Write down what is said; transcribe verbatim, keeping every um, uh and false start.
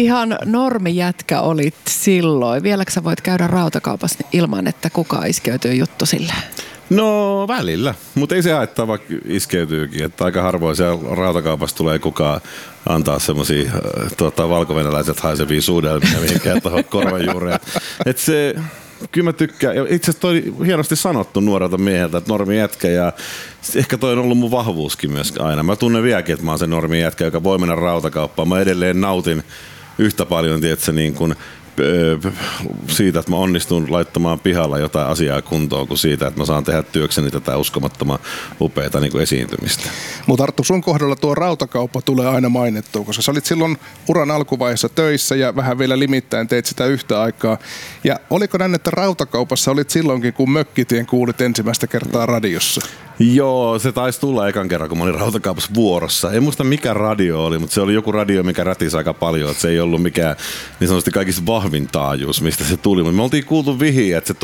Ihan normijätkä olit silloin. Vieläkö sä voit käydä rautakaupassa ilman, että kukaan iskeytyy juttu sille? No välillä, mutta ei se haittaa, vaikka iskeytyykin. Että aika harvoin siellä rautakaupassa tulee kukaan antaa semmosia äh, tota, valkovenäläiset haisevia suudelmia mihinkään tuohon korvan juureen. Että se, kyllä mä tykkään. Itse asiassa toi hienosti sanottu nuorelta mieheltä, että normi jätkä, ja ehkä toi on ollut mun vahvuuskin myös aina. Mä tunnen vieläkin, että mä oon se normi jätkä, joka voi mennä rautakauppaan. Mä edelleen nautin yhtä paljon, tiedätkö, niin kuin siitä, että mä onnistun laittamaan pihalla jotain asiaa kuntoon, kuin siitä, että mä saan tehdä työkseni tätä uskomattoman upeata niin kuin esiintymistä. Mutta Arttu, sun kohdalla tuo rautakauppa tulee aina mainittua, koska sä olit silloin uran alkuvaiheessa töissä ja vähän vielä limittäin teit sitä yhtä aikaa. Ja oliko näin, että rautakaupassa olit silloinkin, kun Mökkitien kuulit ensimmäistä kertaa radiossa? Joo, se taisi tulla ekan kerran, kun mä olin rautakaupassa vuorossa. En muista mikä radio oli, mutta se oli joku radio, mikä rätisi aika paljon. Että se ei ollut mikään niin sanotusti kaikista vahvin taajuus, mistä se tuli. Mutta me oltiin kuultu vihiä, että se